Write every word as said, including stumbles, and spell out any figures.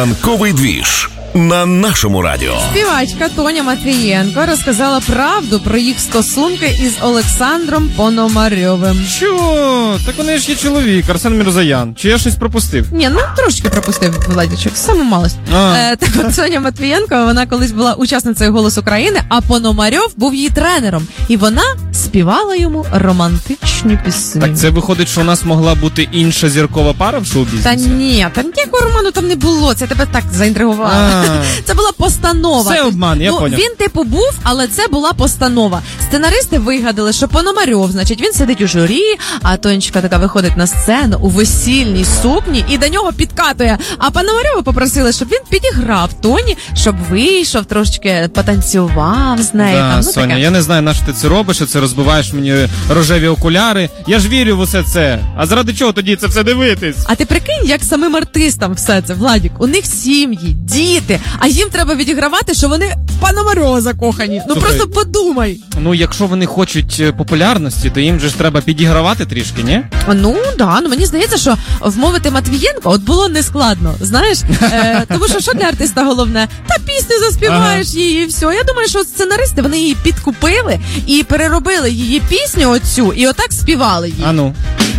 Ранковий двіж на нашому радіо. Співачка Тоня Матвієнко розказала правду про їх стосунки із Олександром Пономарьовим. Що? Так вони ж є чоловік, Арсен Мірзоян. Чи я щось пропустив? Ні, ну трошки пропустив, Владічок, саму малость. Е, так от Тоня Матвієнко, вона колись була учасницею «Голос України», а Пономарьов був її тренером. І вона співала йому романтичні пісні. Так це виходить, що у нас могла бути інша зіркова пара в шоу-бізнесі? Та ні, та ніякого роману там не було, це тебе так заінтригувало. Це була постанова. Це обман, я ну, поняв. Він типу був, але це була постанова. Сценаристи вигадали, що Пономарьов, значить, він сидить у журі, а Тонечка така виходить на сцену у весільній сукні і до нього підкатує. А Пономарьова попросили, щоб він підіграв Тоні, щоб вийшов, трошечки потанцював з нею. Да, там, ну, Соня, таке. я не знаю, на що ти це робиш, що це розбиваєш мені рожеві окуляри. Я ж вірю в усе це. А заради чого тоді це все дивитись? А ти прикинь, як самим артистам все це, Владік, у них сім'ї, діти, а їм треба відігравати, що вони в Пономарьова закохані. Ну Слухай, просто подумай. Ну, якщо вони хочуть популярності, то їм же ж треба підігравати трішки, ні? Ну, да, ну мені здається, що вмовити Матвієнко от було нескладно, знаєш? Е, тому що що для артиста головне? Та пісню заспіваєш ага. її і все. Я думаю, що сценаристи, вони її підкупили і переробили її пісню оцю, і отак співали її. А ну.